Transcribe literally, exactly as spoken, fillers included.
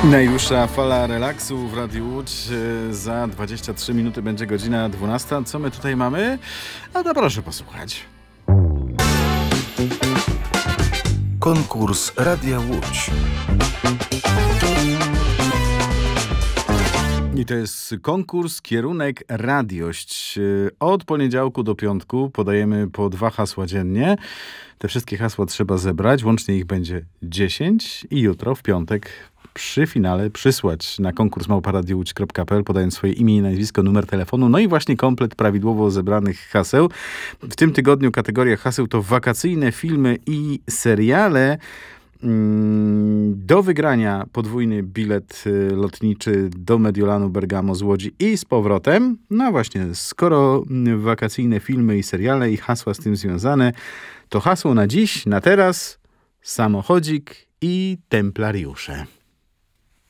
Najdłuższa fala relaksu w Radiu Łódź. Za dwadzieścia trzy minuty będzie godzina dwunasta. Co my tutaj mamy? A to proszę posłuchać. Konkurs Radia Łódź. I to jest konkurs Kierunek Radiość. Od poniedziałku do piątku podajemy po dwa hasła dziennie. Te wszystkie hasła trzeba zebrać. Łącznie ich będzie dziesięć i jutro w piątek przy finale przysłać na konkurs małpa radio łódź kropka p l, podając swoje imię i nazwisko, numer telefonu, no i właśnie komplet prawidłowo zebranych haseł. W tym tygodniu kategoria haseł to wakacyjne filmy i seriale. Do wygrania podwójny bilet lotniczy do Mediolanu Bergamo z Łodzi i z powrotem. No właśnie, skoro wakacyjne filmy i seriale i hasła z tym związane, to hasło na dziś, na teraz, samochodzik i templariusze.